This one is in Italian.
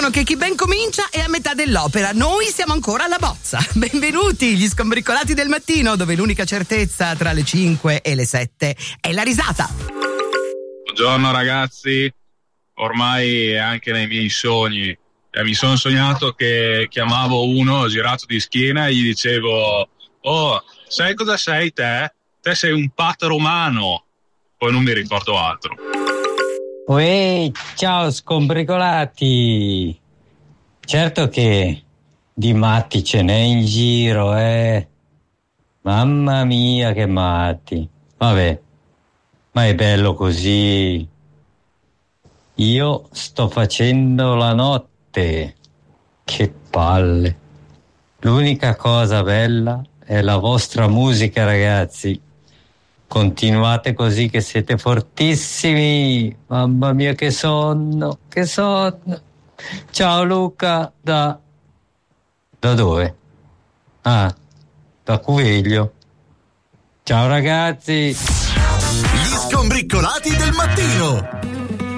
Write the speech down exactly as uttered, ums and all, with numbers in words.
che chi ben comincia è a metà dell'opera. Noi siamo ancora alla bozza. Benvenuti, gli Skombricolati del mattino, dove l'unica certezza tra le cinque e le sette è la risata. Buongiorno ragazzi, ormai è anche nei miei sogni. Eh, mi sono sognato che chiamavo uno girato di schiena e gli dicevo: oh, sai cosa sei te? Te sei un pat romano. Poi non mi ricordo altro. Uè, ciao Skombricolati. Certo che di matti ce n'è in giro, eh. Mamma mia che matti. Vabbè, ma è bello così. Io sto facendo la notte. Che palle. L'unica cosa bella è la vostra musica, ragazzi. Continuate così che siete fortissimi. Mamma mia che sonno, che sonno. Ciao Luca, da... Da dove? Ah, da Cuveglio. Ciao ragazzi. Gli Skombricolati del mattino.